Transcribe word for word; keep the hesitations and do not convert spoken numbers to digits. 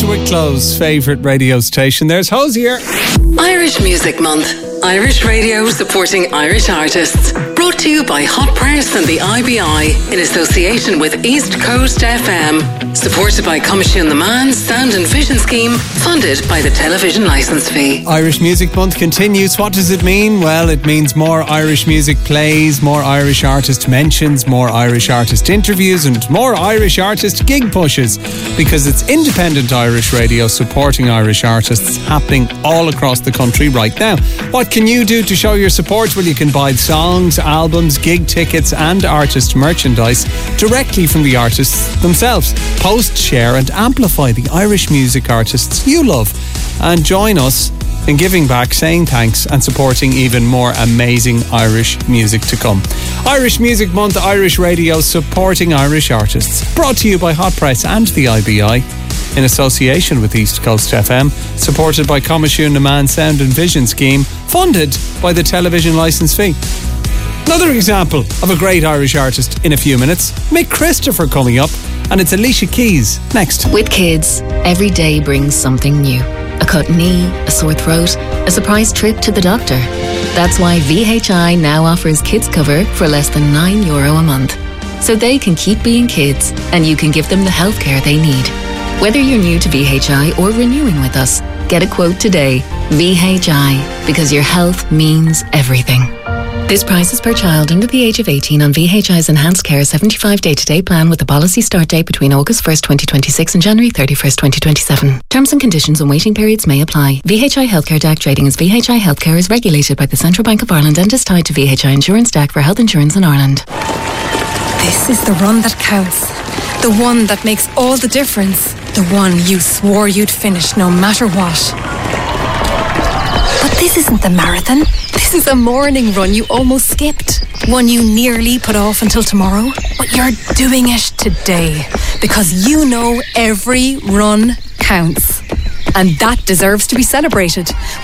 Wicklow's favourite radio station. There's Hosier. Irish Music Month. Irish radio supporting Irish artists. Brought to you by Hot Press and the I B I in association with East Coast F M. Supported by Comisiún na Meán Sound and Vision Scheme. Funded by the television licence fee. Irish Music Month continues. What does it mean? Well, it means more Irish music plays, more Irish artist mentions, more Irish artist interviews, and more Irish artist gig pushes. Because it's independent Irish radio supporting Irish artists happening all across the country right now. What can you do to show your support? Well, you can buy songs, albums, gig tickets and artist merchandise directly from the artists themselves. Post, share and amplify the Irish music artists you love and join us in giving back, saying thanks and supporting even more amazing Irish music to come. Irish Music Month, Irish radio supporting Irish artists. Brought to you by Hot Press and the I B I in association with East Coast F M, supported by Comisiún na Meán Sound and Vision Scheme, funded by the television licence fee. Another example of a great Irish artist in a few minutes. Mick Christopher coming up, and it's Alicia Keys next. With kids, every day brings something new. A cut knee, a sore throat, a surprise trip to the doctor. That's why V H I now offers kids cover for less than nine euro a month. So they can keep being kids and you can give them the healthcare they need. Whether you're new to V H I or renewing with us, get a quote today. V H I, because your health means everything. This price is per child under the age of eighteen on V H I's Enhanced Care seventy-five day-to-day plan with the policy start date between August first, twenty twenty-six and January thirty-first, twenty twenty-seven. Terms and conditions and waiting periods may apply. V H I Healthcare D A C trading as V H I Healthcare is regulated by the Central Bank of Ireland and is tied to V H I Insurance D A C for health insurance in Ireland. This is the run that counts. The one that makes all the difference. The one you swore you'd finish no matter what. But this isn't the marathon. This is a morning run you almost skipped. One you nearly put off until tomorrow. But you're doing it today. Because you know every run counts. And that deserves to be celebrated.